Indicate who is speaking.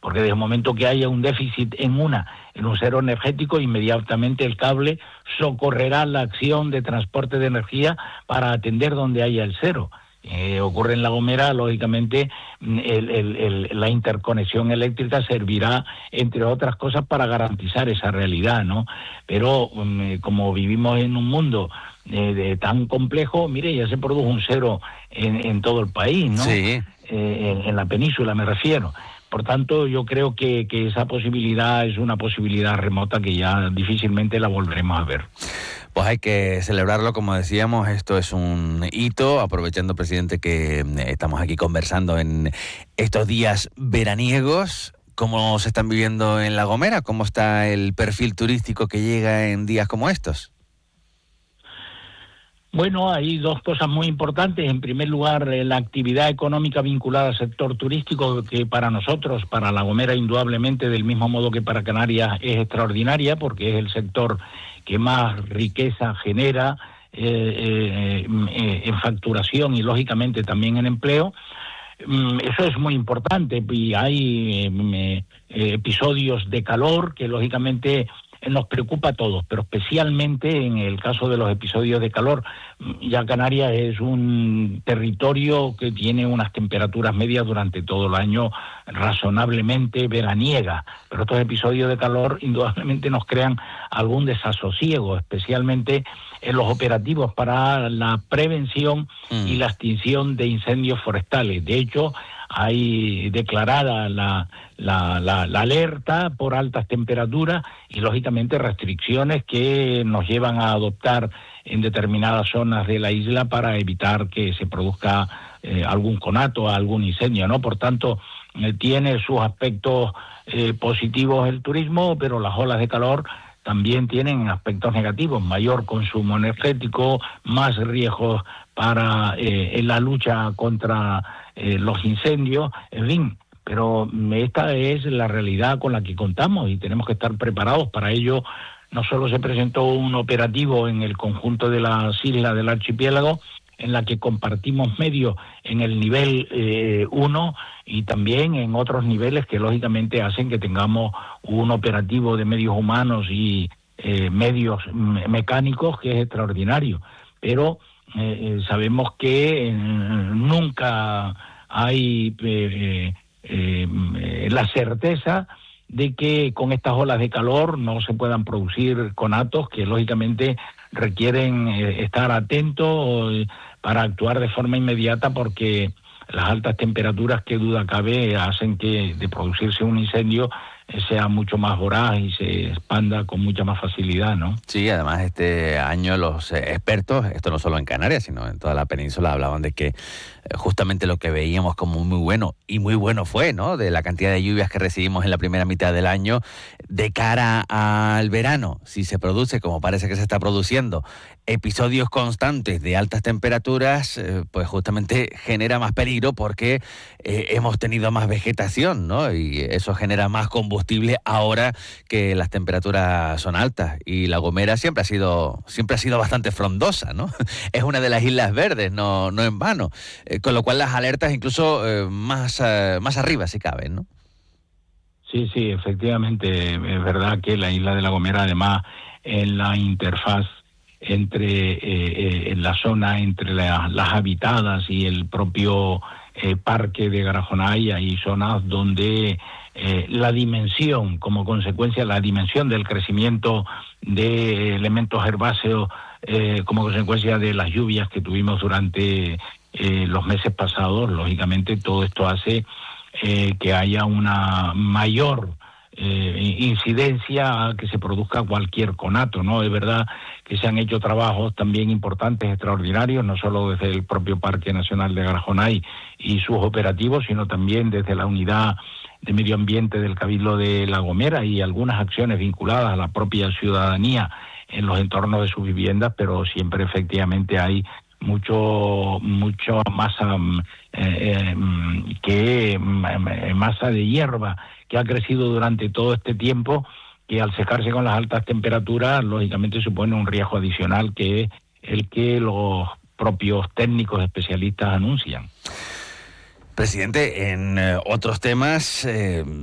Speaker 1: porque desde el momento que haya un déficit en un cero energético, inmediatamente el cable socorrerá la acción de transporte de energía para atender donde haya el cero. Ocurre en La Gomera, lógicamente, la interconexión eléctrica servirá, entre otras cosas, para garantizar esa realidad, ¿no? Pero como vivimos en un mundo tan complejo, mire, ya se produjo un cero en todo el país, ¿no?
Speaker 2: Sí.
Speaker 1: En la península me refiero. Por tanto, yo creo que esa posibilidad es una posibilidad remota que ya difícilmente la volveremos a ver.
Speaker 2: Pues hay que celebrarlo, como decíamos, esto es un hito, aprovechando, presidente, que estamos aquí conversando en estos días veraniegos. ¿Cómo se están viviendo en La Gomera? ¿Cómo está el perfil turístico que llega en días como estos?
Speaker 1: Bueno, hay dos cosas muy importantes. En primer lugar, la actividad económica vinculada al sector turístico, que para nosotros, para La Gomera, indudablemente, del mismo modo que para Canarias, es extraordinaria, porque es el sector que más riqueza genera en facturación y, lógicamente, también en empleo. Eso es muy importante, y hay episodios de calor que, lógicamente, nos preocupa a todos, pero especialmente en el caso de los episodios de calor. Ya Canarias es un territorio que tiene unas temperaturas medias durante todo el año razonablemente veraniegas, pero estos episodios de calor indudablemente nos crean algún desasosiego, especialmente en los operativos para la prevención y la extinción de incendios forestales. De hecho, hay declarada la alerta por altas temperaturas y, lógicamente, restricciones que nos llevan a adoptar en determinadas zonas de la isla para evitar que se produzca algún conato, algún incendio, ¿no? Por tanto, tiene sus aspectos positivos el turismo, pero las olas de calor también tienen aspectos negativos: mayor consumo energético, más riesgos para en la lucha contra los incendios, en fin. Pero esta es la realidad con la que contamos y tenemos que estar preparados para ello. No solo se presentó un operativo en el conjunto de las islas del archipiélago, en la que compartimos medios en el nivel 1 y también en otros niveles que lógicamente hacen que tengamos un operativo de medios humanos y medios mecánicos que es extraordinario. Pero sabemos que nunca hay la certeza de que con estas olas de calor no se puedan producir conatos que lógicamente requieren estar atentos para actuar de forma inmediata, porque las altas temperaturas, que duda cabe, hacen que de producirse un incendio sea mucho más voraz y se expanda con mucha más facilidad, ¿no?
Speaker 2: Sí, además este año los expertos, esto no solo en Canarias, sino en toda la península, hablaban de que justamente lo que veíamos como muy bueno, y muy bueno fue, ¿no?, de la cantidad de lluvias que recibimos en la primera mitad del año, de cara al verano, si se produce, como parece que se está produciendo, episodios constantes de altas temperaturas, pues justamente genera más peligro, porque hemos tenido más vegetación, ¿no?, y eso genera más combustible ahora que las temperaturas son altas. Y La Gomera siempre ha sido bastante frondosa, ¿no? Es una de las islas verdes, no en vano. Con lo cual las alertas incluso más arriba si caben, ¿no?
Speaker 1: Sí, efectivamente, es verdad que la isla de La Gomera, además, en la interfaz entre en la zona entre las habitadas y el propio parque de Garajonay, hay zonas donde la dimensión, como consecuencia, la dimensión del crecimiento de elementos herbáceos, como consecuencia de las lluvias que tuvimos durante los meses pasados, lógicamente todo esto hace que haya una mayor incidencia a que se produzca cualquier conato, ¿no? Es verdad que se han hecho trabajos también importantes, extraordinarios, no solo desde el propio Parque Nacional de Garajonay y sus operativos, sino también desde la Unidad de Medio Ambiente del Cabildo de La Gomera, y algunas acciones vinculadas a la propia ciudadanía en los entornos de sus viviendas, pero siempre efectivamente hay mucho masa masa de hierba que ha crecido durante todo este tiempo, que al secarse con las altas temperaturas lógicamente supone un riesgo adicional, que es el que los propios técnicos especialistas anuncian.
Speaker 2: Presidente, en otros temas